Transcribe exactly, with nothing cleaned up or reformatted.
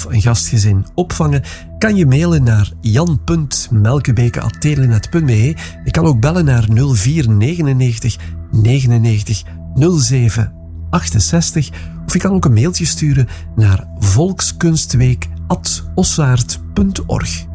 of een gastgezin opvangen, kan je mailen naar jan punt melkebeke at telenet punt be. Je kan ook bellen naar nul vier negenennegentig negenennegentig nul zeven achtenzestig of je kan ook een mailtje sturen naar volkskunstweek at ossaard punt org.